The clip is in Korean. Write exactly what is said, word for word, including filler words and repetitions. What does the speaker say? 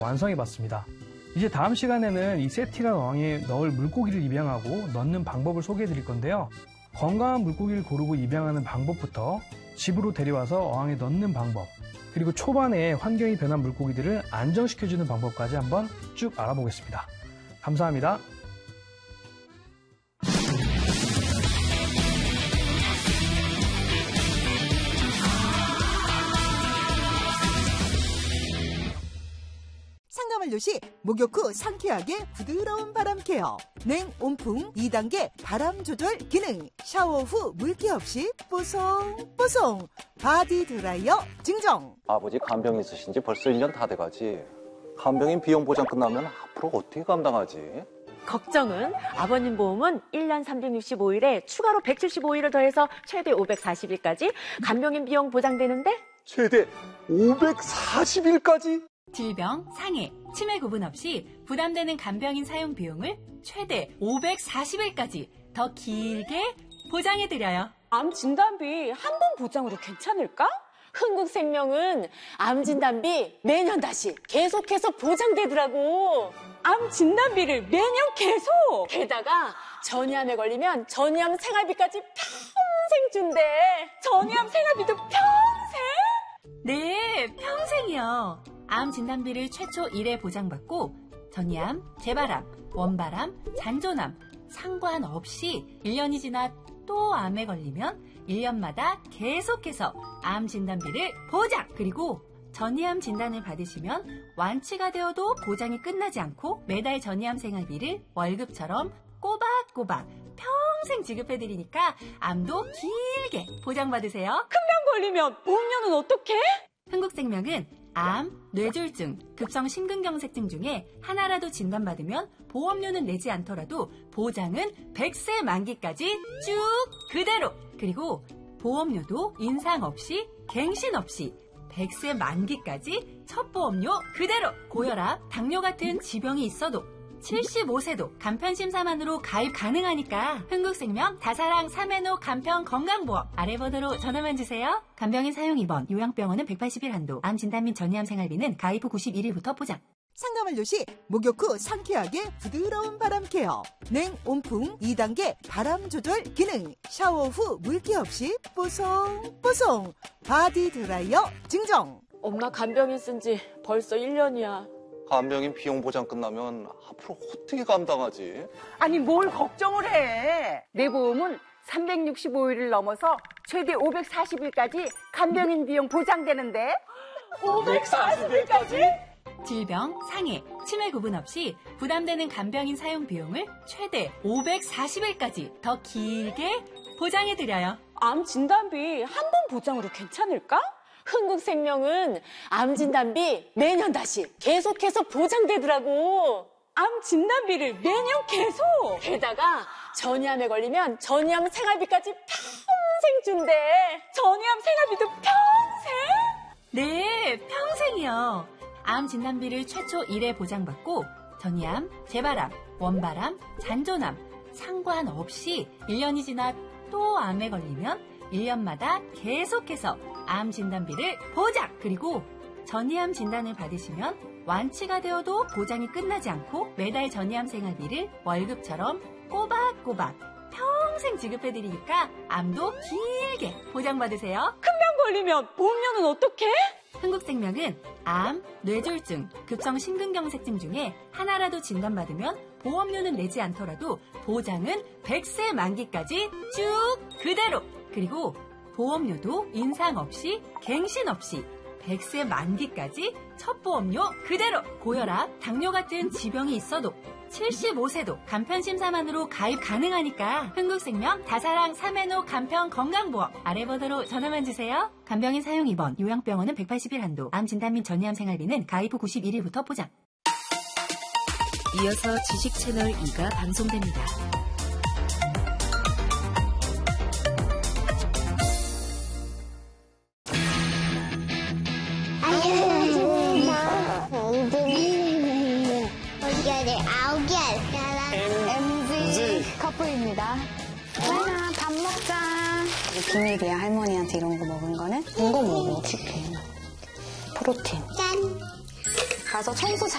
완성해봤습니다. 이제 다음 시간에는 이 세팅한 어항에 넣을 물고기를 입양하고 넣는 방법을 소개해 드릴 건데요. 건강한 물고기를 고르고 입양하는 방법부터 집으로 데려와서 어항에 넣는 방법, 그리고 초반에 환경이 변한 물고기들을 안정시켜주는 방법까지 한번 쭉 알아보겠습니다. 감사합니다. 상가만료시 목욕 후 상쾌하게 부드러운 바람 케어, 냉온풍 이 단계 바람 조절 기능, 샤워 후 물기 없이 뽀송뽀송 바디 드라이어 증정. 아버지 간병 있으신 지 벌써 일 년 다 돼가지. 간병인 비용 보장 끝나면 앞으로 어떻게 감당하지? 걱정은 아버님 보험은 일 년 삼백육십오 일에 추가로 백칠십오 일을 더해서 최대 오백사십 일까지 간병인 비용 보장되는데? 최대 오백사십 일까지? 질병, 상해, 치매 구분 없이 부담되는 간병인 사용 비용을 최대 오백사십 일까지 더 길게 보장해드려요. 암 진단비 한 번 보장으로 괜찮을까? 흥국생명은 암 진단비 매년 다시 계속해서 보장되더라고. 암 진단비를 매년 계속! 게다가 전이암에 걸리면 전이암 생활비까지 평생 준대. 전이암 생활비도 평생? 네, 평생이요. 암 진단비를 최초 일 회 보장받고 전이암, 재발암, 원발암, 잔존암 상관없이 일 년이 지나 또 암에 걸리면 일 년마다 계속해서 암 진단비를 보장! 그리고 전이암 진단을 받으시면 완치가 되어도 보장이 끝나지 않고 매달 전이암 생활비를 월급처럼 꼬박꼬박 평생 지급해드리니까 암도 길게 보장받으세요. 큰 병 걸리면 보험료는 어떡해? 흥국생명은 암, 뇌졸중, 급성 심근경색증 중에 하나라도 진단받으면 보험료는 내지 않더라도 보장은 백 세 만기까지 쭉 그대로! 그리고 보험료도 인상 없이 갱신 없이 백 세 만기까지 첫 보험료 그대로! 고혈압, 당뇨 같은 지병이 있어도 칠십오 세도 간편심사만으로 가입 가능하니까 흥국생명 다사랑 삼회노 간편 건강보험 아래 번호로 전화만 주세요. 간병인 사용 입원, 요양병원은 백팔십 일 한도, 암 진단 및 전이암 생활비는 가입 후 구십일 일부터 보장. 상가만료시 목욕 후 상쾌하게 부드러운 바람 케어, 냉온풍 이 단계 바람 조절 기능, 샤워 후 물기 없이 뽀송뽀송 바디 드라이어 증정. 엄마 간병인 쓴 지 벌써 일 년이야. 간병인 비용 보장 끝나면 앞으로 어떻게 감당하지? 아니 뭘 걱정을 해. 내 보험은 삼백육십오 일을 넘어서 최대 오백사십 일까지 간병인 비용 보장되는데. 오백사십 일까지? 질병, 상해, 치매 구분 없이 부담되는 간병인 사용 비용을 최대 오백사십 일까지 더 길게 보장해드려요. 암 진단비 한 번 보장으로 괜찮을까? 흥국생명은 암 진단비 매년 다시 계속해서 보장되더라고. 암 진단비를 매년 계속! 게다가 전이암에 걸리면 전이암 생활비까지 평생 준대. 전이암 생활비도 평생? 네, 평생이요. 암 진단비를 최초 일 회 보장받고 전이암, 재발암, 원발암, 잔존암 상관없이 일 년이 지나 또 암에 걸리면 일 년마다 계속해서 암 진단비를 보장! 그리고 전이암 진단을 받으시면 완치가 되어도 보장이 끝나지 않고 매달 전이암 생활비를 월급처럼 꼬박꼬박 평생 지급해드리니까 암도 길게 보장받으세요. 큰 병 걸리면 보험료는 어떡해? 흥국생명은 암, 뇌졸중, 급성 심근경색증 중에 하나라도 진단받으면 보험료는 내지 않더라도 보장은 백 세 만기까지 쭉 그대로! 그리고 보험료도 인상 없이 갱신 없이 백 세 만기까지 첫 보험료 그대로! 고혈압, 당뇨 같은 지병이 있어도 칠십오 세도 간편심사만으로 가입 가능하니까 흥국생명 다사랑 삼회노 간편 건강보험 아래 번호로 전화만 주세요. 간병인 사용 입원, 요양병원은 백팔십 일 한도, 암 진단 및 전이암 생활비는 가입 후 구십일 일부터 보장. 이어서 지식 채널 이가 방송됩니다. 커플입니다. 하나 밥 먹자. 비밀이야. 할머니한테 이런 거 먹은 거는 이거 먹어. 치킨. 프로틴. 짠. 가서 청소 잘